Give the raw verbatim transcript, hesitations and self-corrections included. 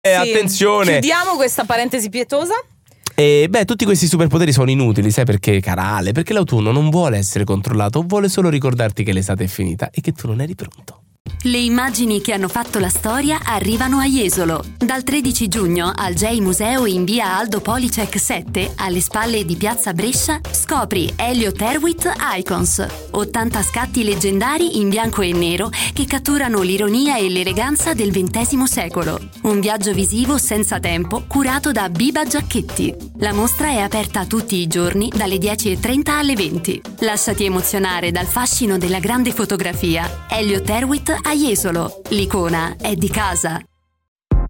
Sì. Attenzione. Chiudiamo questa parentesi pietosa. E beh, tutti questi superpoteri sono inutili, sai perché, cara Ale? Perché l'autunno non vuole essere controllato, vuole solo ricordarti che l'estate è finita e che tu non eri pronto. Le immagini che hanno fatto la storia arrivano a Jesolo. Dal tredici giugno al J Museo in via Aldo Policek sette, alle spalle di piazza Brescia, scopri Elliot Erwitt Icons. ottanta scatti leggendari in bianco e nero che catturano l'ironia e l'eleganza del ventesimo secolo. Un viaggio visivo senza tempo curato da Biba Giacchetti. La mostra è aperta tutti i giorni dalle dieci e trenta alle venti. Lasciati emozionare dal fascino della grande fotografia. Elliot Erwitt a Jesolo. L'icona è di casa.